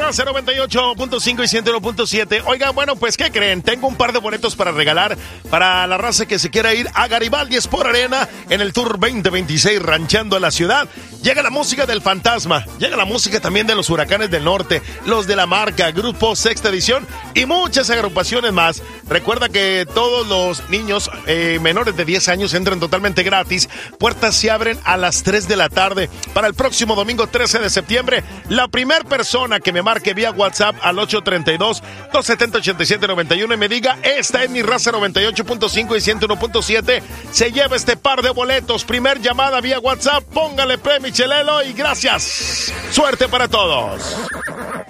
Raza 98.5 y 101.7. Oigan, bueno, pues, ¿qué creen? Tengo un par de boletos para regalar para la raza que se quiera ir a Garibaldi Sport Arena en el Tour 2026 Ranchando a la Ciudad. Llega la música del Fantasma, llega la música también de los Huracanes del Norte, los de La Marca, Grupo Sexta Edición y muchas agrupaciones más. Recuerda que todos los niños menores de 10 años entran totalmente gratis. Puertas se abren a las 3 de la tarde. Para el próximo domingo 13 de septiembre, la primera persona que me marque vía WhatsApp al 832-270-8791 y me diga, esta es mi Raza 98.5 y 101.7, se lleva este par de boletos. Primer llamada vía WhatsApp, póngale P, Michelelo, y gracias. Suerte para todos.